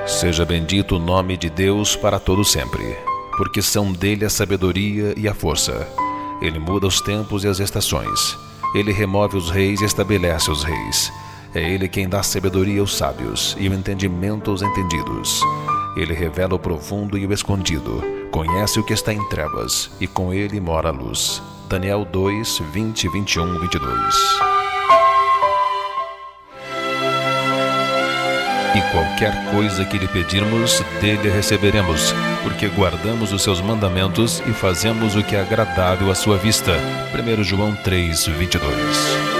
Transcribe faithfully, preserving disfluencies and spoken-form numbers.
Seja bendito o nome de Deus para todo sempre, porque são dele a sabedoria e a força. Ele muda os tempos e as estações. Ele remove os reis e estabelece os reis. É ele quem dá sabedoria aos sábios e o entendimento aos entendidos. Ele revela o profundo e o escondido, conhece o que está em trevas, e com ele mora a luz. Daniel dois, vinte, vinte e um, vinte e dois. E qualquer coisa que lhe pedirmos, dele receberemos, porque guardamos os seus mandamentos e fazemos o que é agradável à sua vista. primeiro João três, vinte e dois.